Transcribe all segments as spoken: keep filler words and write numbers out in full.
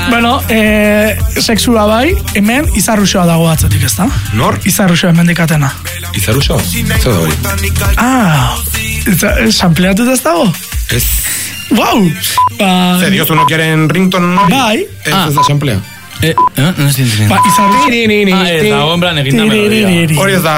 Bueno, eh, sexua bai, hemen izarruxoa dago atzetik, ez da? Nor? Izarruxoa hemen dikatena. Izarruxoa? Zer da hori? Ah, sampleatut ez dago? Ez. Wow! Ba... Zer, diozu nokiaren rington hori? Bai. Ez ez da samplea. Eh, eh, no estoy entendiendo. Ba, izarruxoa... Ah, ez da, hombran egin da melodia. Hori ez da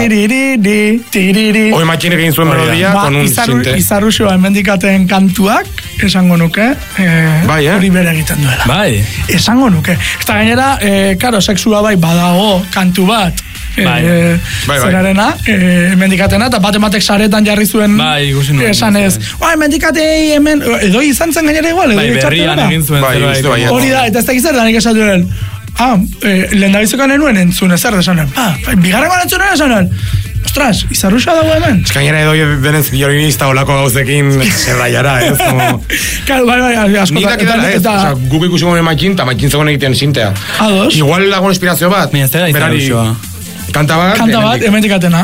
samplea. Hoi matxin egin zuen melodia, ba, con un izarru, sinte. Izarruxoa hemen dikaten kantuak, esango nuke, eh, bai, eh? hori bere egiten duela. Bai. Esango nuke. Eta gainera, eh, karo, sexua bai badago kantu bat, Bai. Eh, bai, bai. zerarena, eh, mendikatena, eta bat ematek saretan jarri zuen bai, esan ez, bai, mendikatei hemen, edo izan zen gainera igual, edo Bai, berrian egin zuen bai, zerbait. bai, bai, hori da, eta ez da gizar, danik esatu den, ah, eh, lehen da bizukan enuen entzun ezer desanen, ah, bigarrengoan entzunen esanen, ostras, izarruxa dago hemen. Eskainera edo denez violinista olako gauzekin zerraiara, ez? Kal, bai, bai, asko. Nik dakitala, ez? Osa, guk ikusiko gure matxin, eta matxin zegoen egiten sintea. Ados. Igual dago inspirazio bat. Mira, ez da izarruxoa. Kanta bat. Kanta bat, hemen dikatena.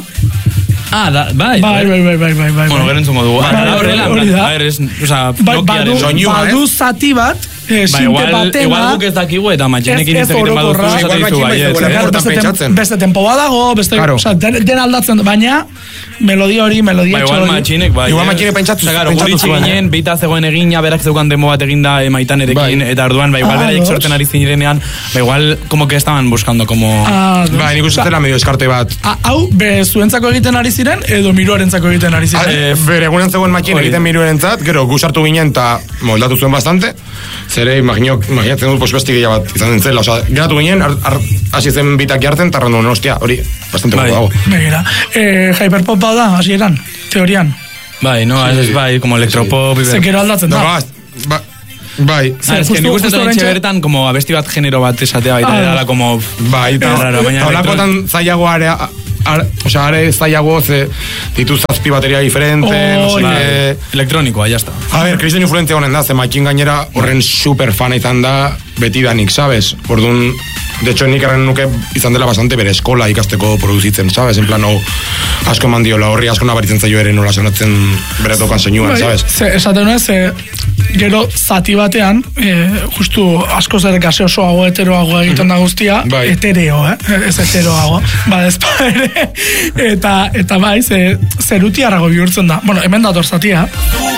Ah, da, bai. Bai, bai, bai, bai, bai, bai. Bueno, gero entzungo dugu. Bai, Ah, horrela, hori da. a ver, es, o sea, Bai, Nokiaren badu, soinua, badu zati bat, eh, Ba, sinte igual, batena. igual guk ez dakigu eta matxenekin Ez- ez hitz egiten baduzu orokorra. esaten Igual dizu matxin baietz, baizu, eh? Hortan beste, tem, pentsatzen. beste tempo bat dago, beste, Claro. osea, den, den aldatzen, baina melodia hori, melodia Ba, igual hori. matxinek, bai. Igual eh? matxinek pentsatu- Osea, claro, pentsatu guritxi zuen, ginen, bita zegoen egina, berak zeukan demo bat eginda emaitanerekin, Bai. eta orduan, ba, igual Ah, beraiek dos. sortzen ari zirenean, ba, igual, como que estaban buscando, como... Ah, Bai, nik uste zela medio eskarte bat. A- hau, be, zuentzako egiten ari ziren, edo miruarentzako egiten ari ziren. Eh, Bere egunen zegoen matxin hori. egiten miruerentzat, gero gusartu ginen eta moldatu zuen bastante. Zere, imagino, imaginatzen dut, pues besti gehiago bat izan zen, osea, geratu ginen, har- har- hasi zen bitak jartzen, eta randun, hostia, hori, bastante Bai. dago. Begira, eh, hyperpop bat da, hasieran, teorian. Bai, no, Sí, es sí. bai, como electropop... y- Zekero aldatzen No, da. ba, ba, bai, Ah, es que justu- nik uste justu dut oraintxe- beretan, como abesti bat genero bat esatea baita, Ah, edala, como... bai, eta Raro, baina eta holakotan zailago are, are, osea, are zailago, ze ditu zazpi bateria diferente, no Hori. sé qué. Elektronikoa, ya está. A ver, Kristen influentzia honen da, ze matxin gainera horren super fan izan da betidanik, sabes? Orduan, de hecho, nik erren nuke izan dela bastante bere eskola ikasteko produzitzen, sabes? En plan, hau, asko eman diola horri, asko nabaritzen zaio ere nola sonatzen bere tokan zeinuan, Bai, sabes? ze, esaten nuen, ze, gero zati batean, eh, justu asko zer gaseosoago, heteroago egiten da guztia, Bai. etereo, eh? Ez heteroago, ba, ezpa ere, eta, eta bai, ze, zerutiarrago bihurtzen da. Bueno, hemen dator zatia,